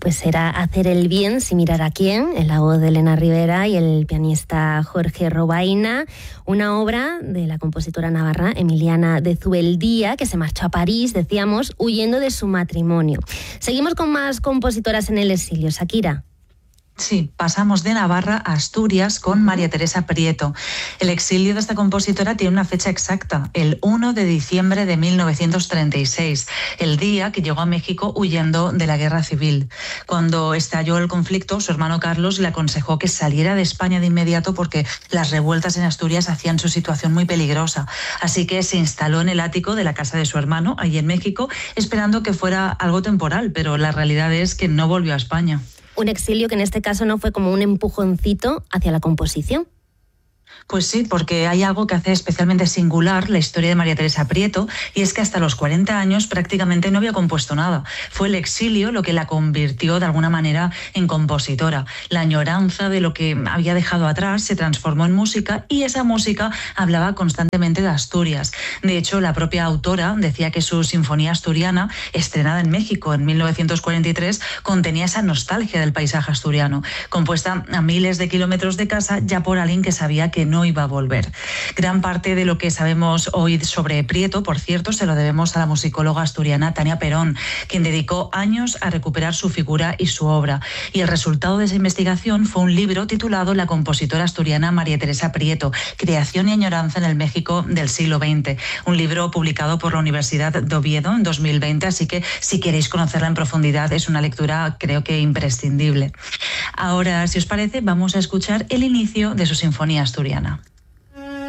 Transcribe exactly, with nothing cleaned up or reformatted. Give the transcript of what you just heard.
Pues era Hacer el bien sin mirar a quién, en la voz de Elena Rivera y el pianista Jorge Robaina, una obra de la compositora navarra Emiliana de Zubeldía, que se marchó a París, decíamos, huyendo de su matrimonio. Seguimos con más compositoras en el exilio. Shakira. Sí, pasamos de Navarra a Asturias con María Teresa Prieto. El exilio de esta compositora tiene una fecha exacta, el primero de diciembre de mil novecientos treinta y seis, el día que llegó a México huyendo de la guerra civil. Cuando estalló el conflicto, su hermano Carlos le aconsejó que saliera de España de inmediato porque las revueltas en Asturias hacían su situación muy peligrosa. Así que se instaló en el ático de la casa de su hermano, allí en México, esperando que fuera algo temporal, pero la realidad es que no volvió a España. Un exilio que en este caso no fue como un empujoncito hacia la composición. Pues sí, porque hay algo que hace especialmente singular la historia de María Teresa Prieto, y es que hasta los cuarenta años prácticamente no había compuesto nada. Fue el exilio lo que la convirtió de alguna manera en compositora. La añoranza de lo que había dejado atrás se transformó en música, y esa música hablaba constantemente de Asturias. De hecho, la propia autora decía que su Sinfonía Asturiana, estrenada en México en mil novecientos cuarenta y tres, contenía esa nostalgia del paisaje asturiano, compuesta a miles de kilómetros de casa ya por alguien que sabía que no iba a volver. Gran parte de lo que sabemos hoy sobre Prieto, por cierto, se lo debemos a la musicóloga asturiana Tania Perón, quien dedicó años a recuperar su figura y su obra. Y el resultado de esa investigación fue un libro titulado La compositora asturiana María Teresa Prieto, creación y añoranza en el México del siglo veinte. Un libro publicado por la Universidad de Oviedo en dos mil veinte, así que si queréis conocerla en profundidad es una lectura creo que imprescindible. Ahora, si os parece, vamos a escuchar el inicio de su Sinfonía Asturiana.